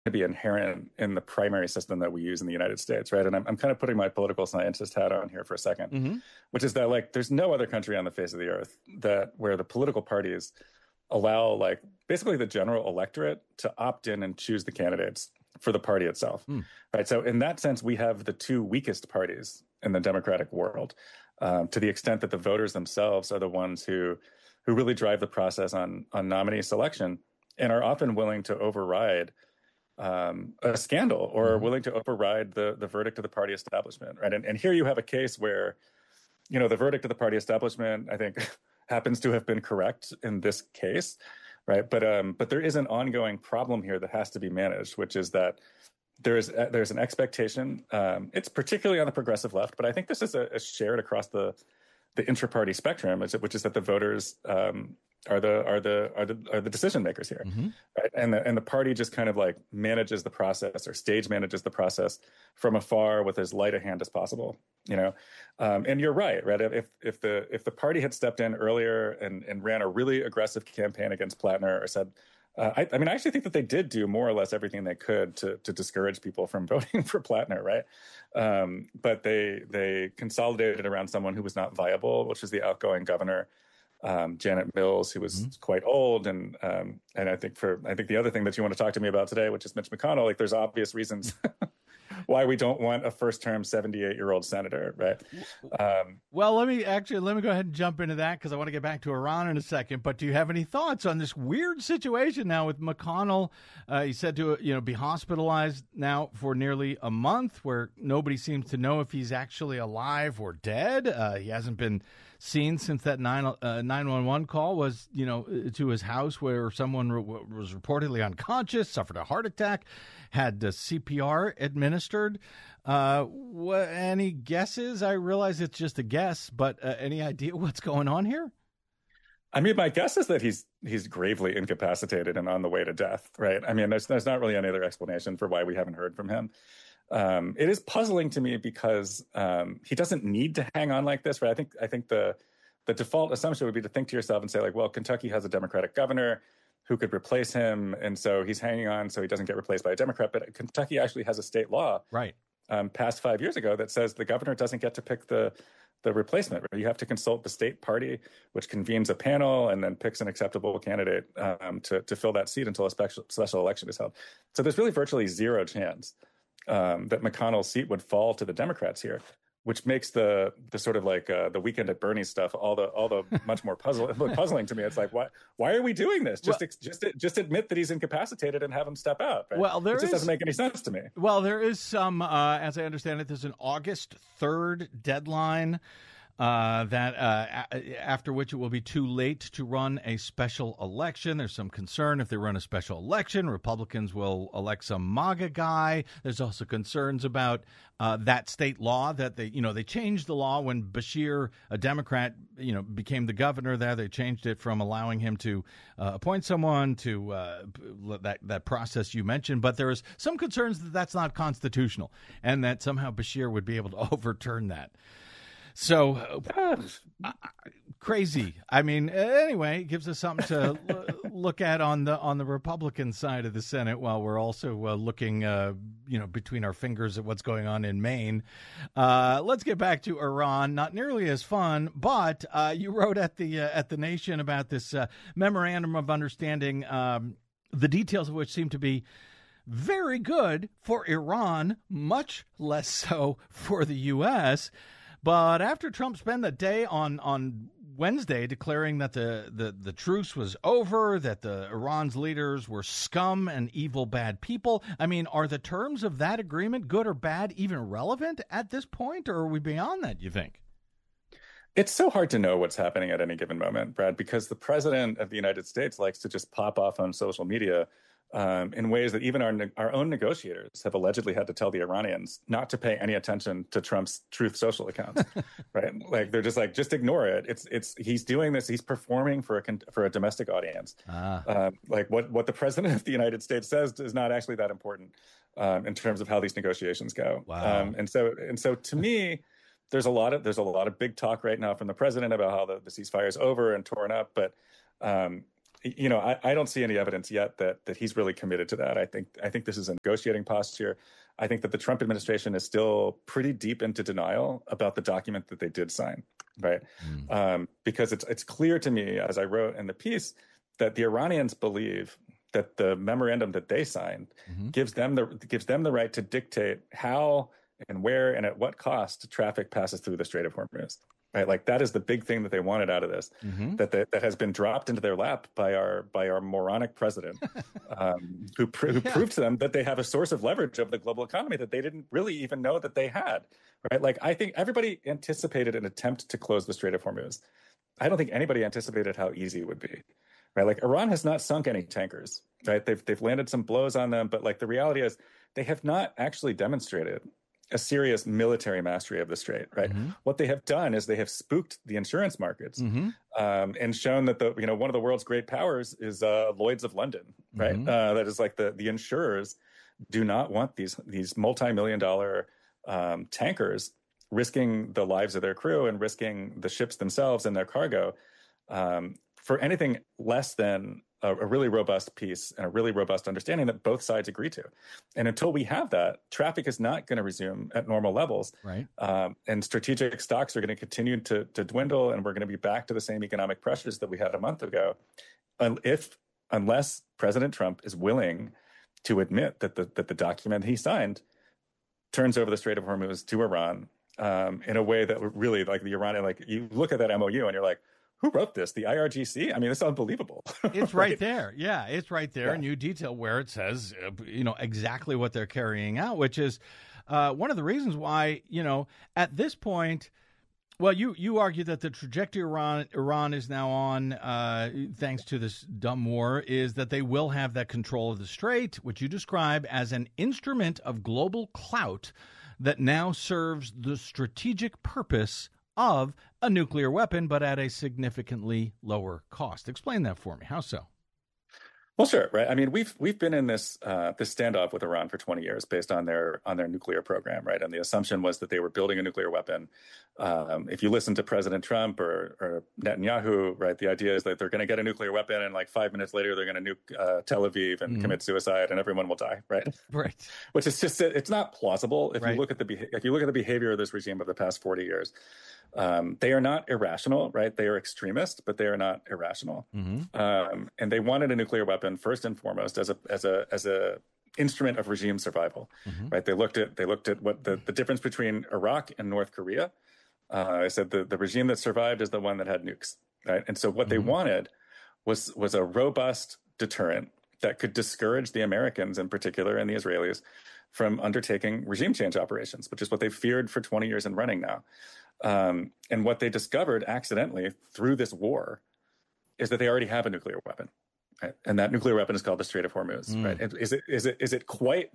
to be inherent in the primary system that we use in the United States, right? And I'm kind of putting my political scientist hat on here for a second, Mm-hmm. which is that like there's no other country on the face of the earth that where the political parties allow like basically the general electorate to opt in and choose the candidates for the party itself, right? So in that sense, we have the two weakest parties in the democratic world, to the extent that the voters themselves are the ones who really drive the process on nominee selection and are often willing to override a scandal or willing to override the verdict of the party establishment, right? And here you have a case where, you know, the verdict of the party establishment, I think, happens to have been correct in this case, right? But there is an ongoing problem here that has to be managed, which is that there's an expectation. It's particularly on the progressive left, but I think this is shared across the intra-party spectrum, which is that the voters are the decision makers here, right? And the party just kind of like manages the process or stage manages the process from afar with as light a hand as possible, you know. And you're right? If the party had stepped in earlier and ran a really aggressive campaign against Plattner or said, I mean, I actually think that they did do more or less everything they could to discourage people from voting for Plattner, right? But they consolidated around someone who was not viable, which is the outgoing governor, Janet Mills, who was quite old, and I think the other thing that you want to talk to me about today, which is Mitch McConnell, like there's obvious reasons why we don't want a first-term 78-year-old senator, right? Well, let me go ahead and jump into that because I want to get back to Iran in a second. But do you have any thoughts on this weird situation now with McConnell? He's said to be hospitalized now for nearly a month, where nobody seems to know if he's actually alive or dead. He hasn't been seen since that 911 call was, to his house where someone was reportedly unconscious, suffered a heart attack, had CPR administered. Any guesses? I realize it's just a guess, but any idea what's going on here? I mean, my guess is that he's gravely incapacitated and on the way to death, right? I mean, there's not really any other explanation for why we haven't heard from him. It is puzzling to me because he doesn't need to hang on like this, right? I think the default assumption would be to think to yourself and say, like, well, Kentucky has a Democratic governor who could replace him, and so he's hanging on so he doesn't get replaced by a Democrat. But Kentucky actually has a state law, right, passed 5 years ago that says the governor doesn't get to pick the replacement. Right? You have to consult the state party, which convenes a panel and then picks an acceptable candidate to fill that seat until a special election is held. So there's really virtually zero chance that McConnell's seat would fall to the Democrats here, which makes the sort of like the Weekend at Bernie's stuff all the much more puzzling to me. It's like, why are we doing this? Just admit that he's incapacitated and have him step out. Right? Well, it just doesn't make any sense to me. Well, there is some, as I understand it, there's an August 3rd deadline. After which it will be too late to run a special election. There's some concern if they run a special election, Republicans will elect some MAGA guy. There's also concerns about that state law that they changed the law when Bashir, a Democrat, became the governor there. They changed it from allowing him to appoint someone to that process you mentioned. But there is some concerns that that's not constitutional and that somehow Bashir would be able to overturn that. So crazy. I mean, anyway, it gives us something to look at on the Republican side of the Senate while we're also looking, between our fingers at what's going on in Maine. Let's get back to Iran. Not nearly as fun, but you wrote at the Nation about this memorandum of understanding, the details of which seem to be very good for Iran, much less so for the U.S., But after Trump spent the day on Wednesday declaring that the truce was over, that the Iran's leaders were scum and evil, bad people, I mean, are the terms of that agreement, good or bad, even relevant at this point, or are we beyond that, you think? It's so hard to know what's happening at any given moment, Brad, because the president of the United States likes to just pop off on social media in ways that even our own negotiators have allegedly had to tell the Iranians not to pay any attention to Trump's Truth Social accounts, right? Like they're just ignore it. He's doing this. He's performing for a domestic audience. Like what the president of the United States says is not actually that important in terms of how these negotiations go. Wow. And so to me, there's a lot of big talk right now from the president about how the ceasefire is over and torn up, but I don't see any evidence yet that he's really committed to that. I think this is a negotiating posture. I think that the Trump administration is still pretty deep into denial about the document that they did sign, right? Because it's clear to me, as I wrote in the piece, that the Iranians believe that the memorandum that they signed gives them the right to dictate how and where and at what cost traffic passes through the Strait of Hormuz. Right, like that is the big thing that they wanted out of this, that has been dropped into their lap by our moronic president, who proved to them that they have a source of leverage over the global economy that they didn't really even know that they had. Right, like I think everybody anticipated an attempt to close the Strait of Hormuz. I don't think anybody anticipated how easy it would be. Right, like Iran has not sunk any tankers. Right, they've landed some blows on them, but like the reality is they have not actually demonstrated a serious military mastery of the strait, right? What they have done is they have spooked the insurance markets and shown that one of the world's great powers is Lloyd's of London, right? That is like the insurers do not want these multi-million-dollar tankers risking the lives of their crew and risking the ships themselves and their cargo for anything less than a really robust piece and a really robust understanding that both sides agree to. And until we have that, traffic is not going to resume at normal levels. Right. And strategic stocks are going to continue to dwindle, and we're going to be back to the same economic pressures that we had a month ago. Unless President Trump is willing to admit that the document he signed turns over the Strait of Hormuz to Iran in a way that really, like the Iranian, like you look at that MOU and you're like, who wrote this? The IRGC? I mean, it's unbelievable. It's right there. Yeah, it's right there. Yeah. And you detail where it says, exactly what they're carrying out, which is one of the reasons why, at this point, well, you argue that the trajectory Iran is now on, thanks to this dumb war, is that they will have that control of the strait, which you describe as an instrument of global clout that now serves the strategic purpose of a nuclear weapon, but at a significantly lower cost. Explain that for me. How so? Well, sure. Right. I mean, we've been in this standoff with Iran for 20 years based on their nuclear program. Right. And the assumption was that they were building a nuclear weapon. If you listen to President Trump or Netanyahu, right, the idea is that they're going to get a nuclear weapon and like 5 minutes later, they're going to nuke Tel Aviv and commit suicide and everyone will die. Right. Right. Which is just, it's not plausible. If you look at the behavior of this regime of the past 40 years, they are not irrational, right? They are extremist, but they are not irrational. And they wanted a nuclear weapon first and foremost as a instrument of regime survival, right? They looked at what the difference between Iraq and North Korea. I said the regime that survived is the one that had nukes, right? And so what they wanted was a robust deterrent that could discourage the Americans in particular and the Israelis from undertaking regime change operations, which is what they've feared for 20 years and running now. And what they discovered accidentally through this war is that they already have a nuclear weapon, right? And that nuclear weapon is called the Strait of Hormuz, right? And is it quite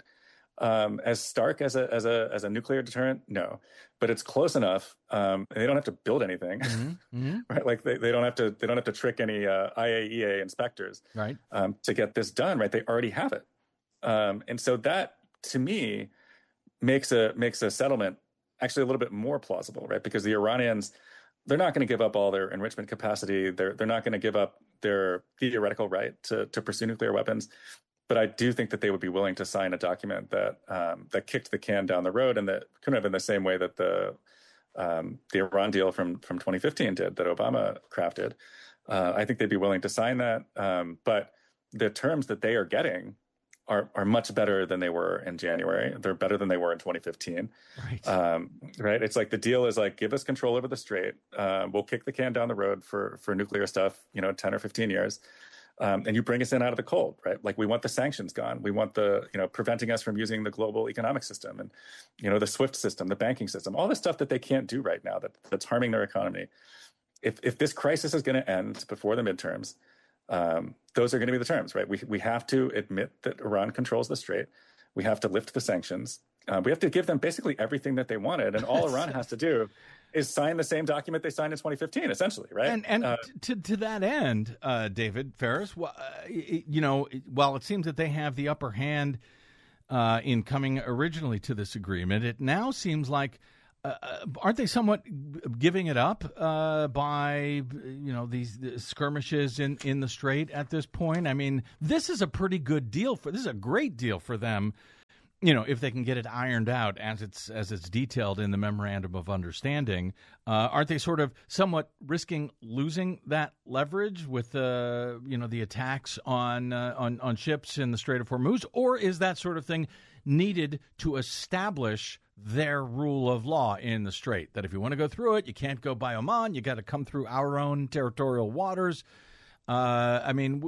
as stark as a nuclear deterrent? No, but it's close enough. They don't have to build anything, right? Like they don't have to trick any IAEA inspectors, right, to get this done, right? They already have it, and so that to me makes a settlement actually a little bit more plausible, right? Because the Iranians, they're not going to give up all their enrichment capacity. They're not going to give up their theoretical right to pursue nuclear weapons. But I do think that they would be willing to sign a document that kicked the can down the road, and that couldn't have been the same way that the Iran deal from 2015 did, that Obama crafted. I think they'd be willing to sign that. But the terms that they are getting are much better than they were in January. They're better than they were in 2015. Right. Right. It's like the deal is like, give us control over the strait. We'll kick the can down the road for nuclear stuff, 10 or 15 years. And you bring us in out of the cold, right? Like we want the sanctions gone. We want the, preventing us from using the global economic system and, the SWIFT system, the banking system, all the stuff that they can't do right now that's harming their economy. If this crisis is going to end before the midterms, those are going to be the terms, right? We have to admit that Iran controls the strait. We have to lift the sanctions. We have to give them basically everything that they wanted. And all Iran has to do is sign the same document they signed in 2015, essentially, right? And to that end, David Faris, while it seems that they have the upper hand in coming originally to this agreement, it now seems like aren't they somewhat giving it up by these skirmishes in the Strait at this point? I mean, this is a pretty good deal this is a great deal for them. If they can get it ironed out as it's detailed in the Memorandum of Understanding, aren't they sort of somewhat risking losing that leverage with the attacks on ships in the Strait of Hormuz, or is that sort of thing needed to establish their rule of law in the Strait? That if you want to go through it, you can't go by Oman, you got to come through our own territorial waters. I mean,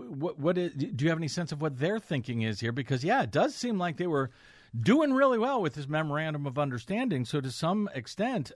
do you have any sense of what their thinking is here? Because it does seem like they were doing really well with this Memorandum of Understanding. So to some extent,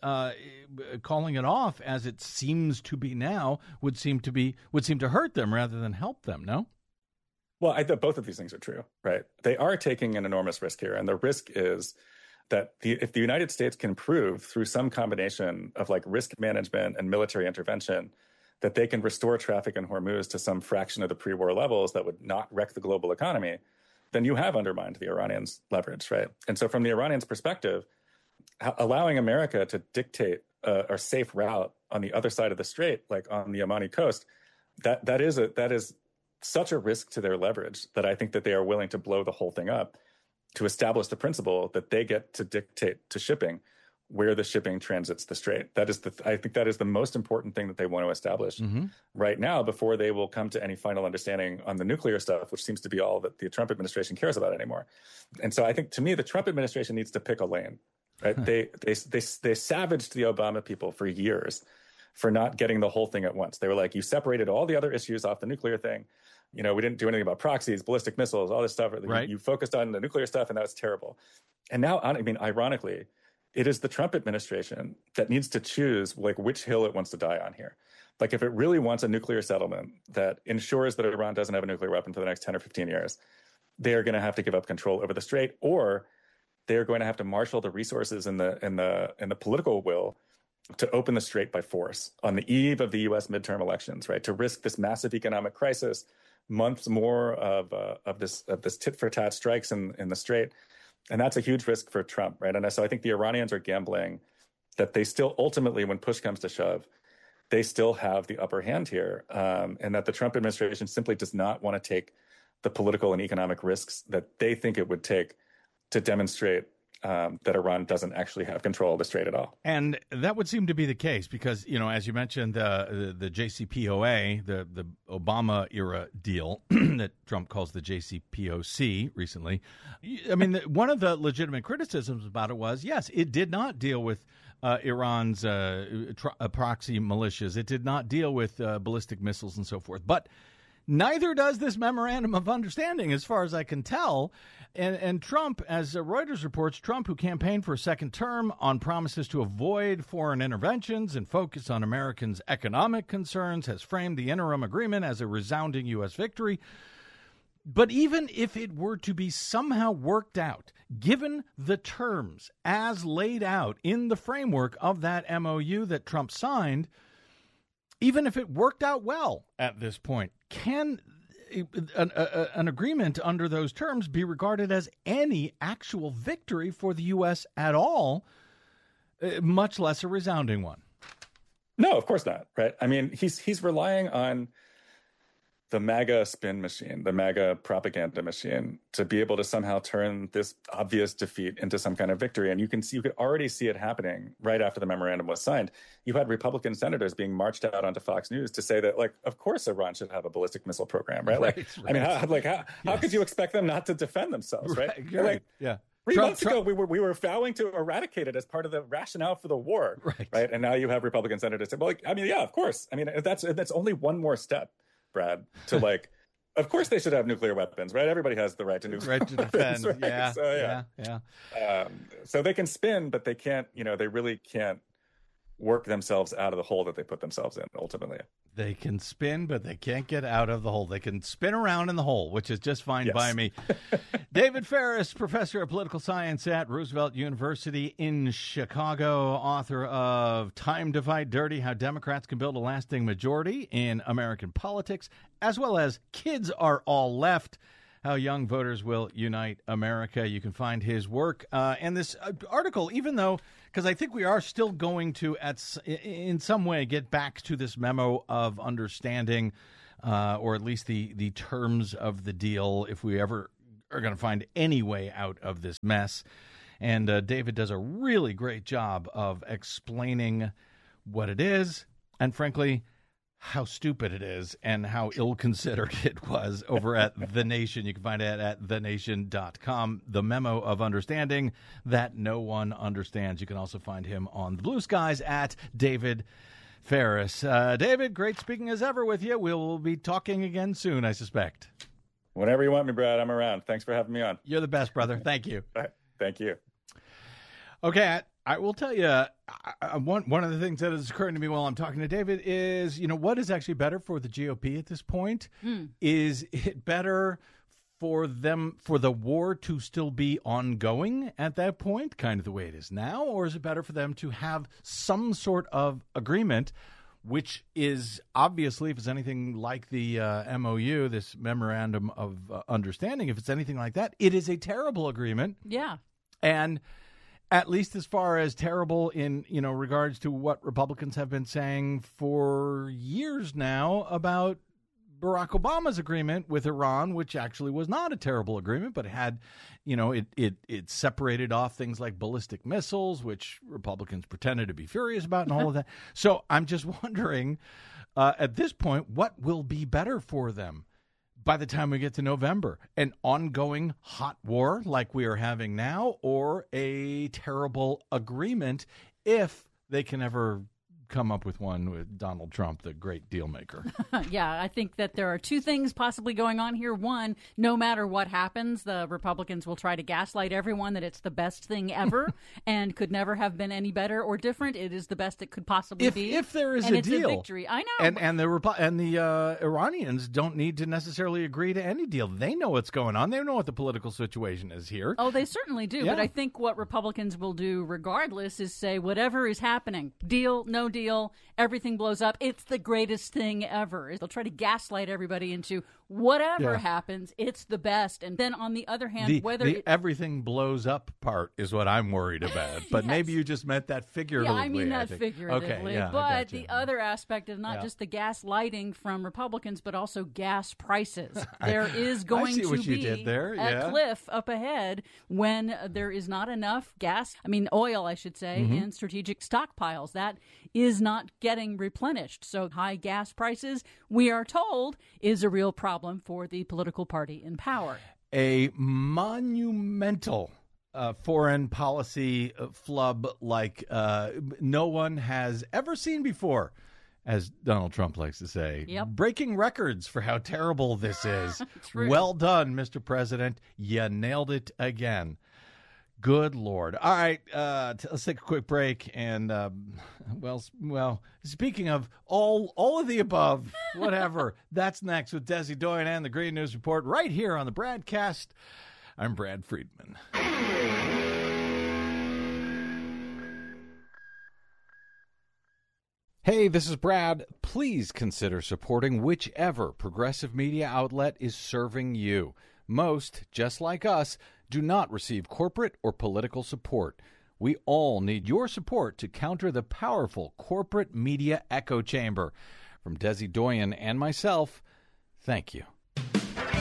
calling it off as it seems to be now would seem to hurt them rather than help them. No? Well, I think both of these things are true, right? They are taking an enormous risk here. And the risk is that if the United States can prove through some combination of like risk management and military intervention that they can restore traffic in Hormuz to some fraction of the pre-war levels that would not wreck the global economy, then you have undermined the Iranians' leverage, right? And so from the Iranians' perspective, allowing America to dictate a safe route on the other side of the strait, like on the Omani coast, that is such a risk to their leverage that I think that they are willing to blow the whole thing up to establish the principle that they get to dictate to shipping where the shipping transits the strait. I think that is the most important thing that they want to establish right now before they will come to any final understanding on the nuclear stuff, which seems to be all that the Trump administration cares about anymore. And so I think, to me, the Trump administration needs to pick a lane, right? They savaged the Obama people for years for not getting the whole thing at once. They were like, you separated all the other issues off the nuclear thing. We didn't do anything about proxies, ballistic missiles, all this stuff. Right. You focused on the nuclear stuff, and that was terrible. And now, ironically, it is the Trump administration that needs to choose which hill it wants to die on here. Like, if it really wants a nuclear settlement that ensures that Iran doesn't have a nuclear weapon for the next 10 or 15 years, they are going to have to give up control over the strait, or they are going to have to marshal the resources and the political will to open the strait by force on the eve of the U.S. midterm elections, right? To risk this massive economic crisis, months more of this tit for tat strikes in the strait. And that's a huge risk for Trump, right? And so I think the Iranians are gambling that they still ultimately, when push comes to shove, they still have the upper hand here, and that the Trump administration simply does not want to take the political and economic risks that they think it would take to demonstrate that Iran doesn't actually have control of the strait at all. And that would seem to be the case because, as you mentioned, the JCPOA, the Obama-era deal that Trump calls the JCPOC recently, I mean, one of the legitimate criticisms about it was, yes, it did not deal with Iran's proxy militias. It did not deal with ballistic missiles and so forth. But neither does this Memorandum of Understanding, as far as I can tell. And Trump, as Reuters reports, Trump, who campaigned for a second term on promises to avoid foreign interventions and focus on Americans' economic concerns, has framed the interim agreement as a resounding U.S. victory. But even if it were to be somehow worked out, given the terms as laid out in the framework of that MOU that Trump signed, even if it worked out well at this point, can an agreement under those terms be regarded as any actual victory for the U.S. at all, much less a resounding one? No, of course not, right? I mean, he's relying on the MAGA spin machine, the MAGA propaganda machine, to be able to somehow turn this obvious defeat into some kind of victory. And you could already see it happening right after the memorandum was signed. You had Republican senators being marched out onto Fox News to say that, of course, Iran should have a ballistic missile program, right? Right. I mean, how could you expect them not to defend themselves, right? Right. Yeah. 3 months ago, we were vowing to eradicate it as part of the rationale for the war, right? And now you have Republican senators say, well, yeah, of course. I mean, that's only one more step, Brad, to of course they should have nuclear weapons, right? Everybody has the right to nuclear weapons, defend. Right? Yeah. So they can spin, but they can't, they really can't work themselves out of the hole that they put themselves in, ultimately. They can spin, but they can't get out of the hole. They can spin around in the hole, which is just fine by me. David Ferris, professor of political science at Roosevelt University in Chicago, author of Time to Fight Dirty, How Democrats Can Build a Lasting Majority in American Politics, as well as Kids Are All Left, How Young Voters Will Unite America. You can find his work and this article, even though, because I think we are still going to, in some way, get back to this memo of understanding, or at least the terms of the deal, if we ever are going to find any way out of this mess. And David does a really great job of explaining what it is, and frankly, how stupid it is and how ill-considered it was over at The Nation. You can find it at thenation.com. The Memo of Understanding That No One Understands. You can also find him on the Blue Skies at David Ferris. David, great speaking as ever with you. We'll be talking again soon, I suspect. Whenever you want me, Brad, I'm around. Thanks for having me on. You're the best, brother. Thank you. Thank you. Okay, I will tell you, one of the things that is occurring to me while I'm talking to David is, what is actually better for the GOP at this point? Is it better for the war to still be ongoing at that point, kind of the way it is now, or is it better for them to have some sort of agreement, which is obviously, if it's anything like the MOU, this Memorandum of Understanding, if it's anything like that, it is a terrible agreement. Yeah. And at least as far as terrible in, regards to what Republicans have been saying for years now about Barack Obama's agreement with Iran, which actually was not a terrible agreement, but had, it separated off things like ballistic missiles, which Republicans pretended to be furious about and all of that. So I'm just wondering, at this point, what will be better for them? By the time we get to November, an ongoing hot war like we are having now, or a terrible agreement if they can ever come up with one with Donald Trump, the great deal maker. Yeah, I think that there are two things possibly going on here. One, no matter what happens, the Republicans will try to gaslight everyone that it's the best thing ever and could never have been any better or different. It is the best it could possibly be. If there is and a it's deal. A victory. I know. And the Iranians don't need to necessarily agree to any deal. They know what's going on. They know what the political situation is here. Oh, they certainly do. Yeah. But I think what Republicans will do regardless is say whatever is happening, deal, no deal, everything blows up. It's the greatest thing ever. They'll try to gaslight everybody into whatever happens, it's the best. And then on the other hand, everything blows up part is what I'm worried about. But yes. Maybe you just meant that figuratively. Yeah, I mean that figuratively. Okay, yeah, but the other aspect is not just the gaslighting from Republicans, but also gas prices. There is going to be a cliff up ahead when there is not enough oil, I should say, in strategic stockpiles. That is not getting replenished. So high gas prices, we are told, is a real problem for the political party in power. A monumental foreign policy flub like no one has ever seen before, as Donald Trump likes to say. Yep. Breaking records for how terrible this is. Well done, Mr. President. You nailed it again. Good Lord. All right, let's take a quick break. And, well, speaking of all of the above, whatever, that's next with Desi Doyen and the Green News Report right here on the Bradcast. I'm Brad Friedman. Hey, this is Brad. Please consider supporting whichever progressive media outlet is serving you. Most, just like us, do not receive corporate or political support. We all need your support to counter the powerful corporate media echo chamber. From Desi Doyen and myself, thank you.